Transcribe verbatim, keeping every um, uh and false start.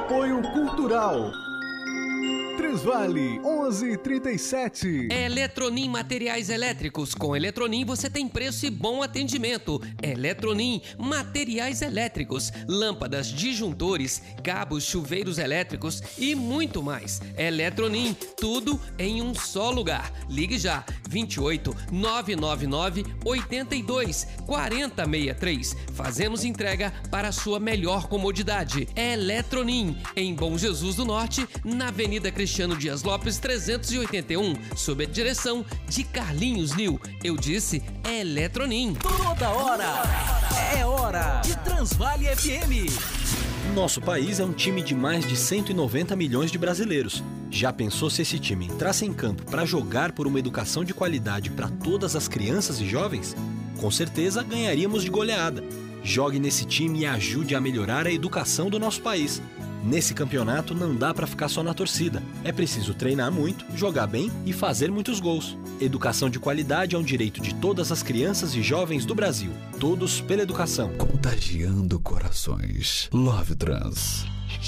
Apoio Cultural. Transvale onze trinta e sete. Eletronim Materiais Elétricos. Com Eletronim você tem preço e bom atendimento. Eletronim Materiais Elétricos. Lâmpadas, disjuntores, cabos, chuveiros elétricos e muito mais. Eletronim, tudo em um só lugar. Ligue já, vinte e oito, nove nove nove, oitenta e dois, quarenta sessenta e três. Fazemos entrega para a sua melhor comodidade. Eletronim, em Bom Jesus do Norte, na Avenida Cristiano Dias Lopes trezentos e oitenta e um, sob a direção de Carlinhos Nil. Eu disse Eletronim. Toda hora é hora de Transvale F M. Nosso país é um time de mais de cento e noventa milhões de brasileiros. Já pensou se esse time entrasse em campo para jogar por uma educação de qualidade para todas as crianças e jovens? Com certeza ganharíamos de goleada. Jogue nesse time e ajude a melhorar a educação do nosso país. Nesse campeonato não dá para ficar só na torcida. É preciso treinar muito, jogar bem e fazer muitos gols. Educação de qualidade é um direito de todas as crianças e jovens do Brasil. Todos pela educação. Contagiando corações. Love Trans.